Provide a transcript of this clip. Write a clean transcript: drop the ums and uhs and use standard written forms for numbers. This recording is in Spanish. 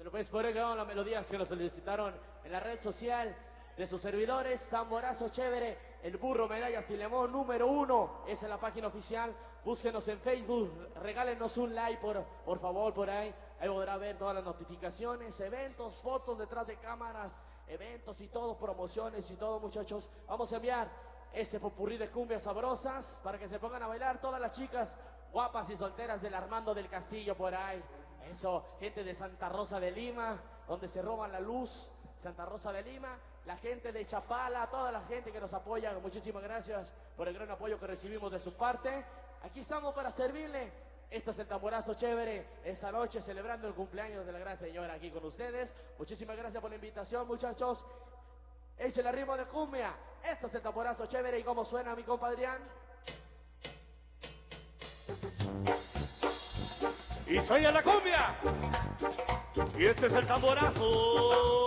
Pero pues por acá las melodías que nos solicitaron en la red social de sus servidores. Tamborazo chévere, el burro Medallas Filemón número 1. Esa es la página oficial. Búsquenos en Facebook, regálenos un like por favor por ahí. Ahí podrá ver todas las notificaciones, eventos, fotos detrás de cámaras, eventos y todo, promociones y todo, muchachos. Vamos a enviar ese popurrí de cumbias sabrosas para que se pongan a bailar todas las chicas guapas y solteras del Armando del Castillo por ahí. Eso, gente de Santa Rosa de Lima, donde se roban la luz, Santa Rosa de Lima, la gente de Chapala, toda la gente que nos apoya, muchísimas gracias por el gran apoyo que recibimos de su parte. Aquí estamos para servirle. Esto es el Tamborazo Chévere, esta noche celebrando el cumpleaños de la gran señora aquí con ustedes. Muchísimas gracias por la invitación, muchachos. Échale el ritmo de cumbia. Esto es el Tamborazo Chévere. ¿Y cómo suena, mi compa Adrián? Y soy a la cumbia. Y este es el tamborazo.